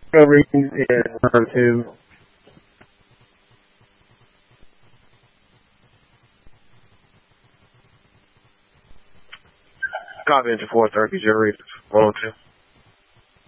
Covering in round two. Copy into 430, jury 102.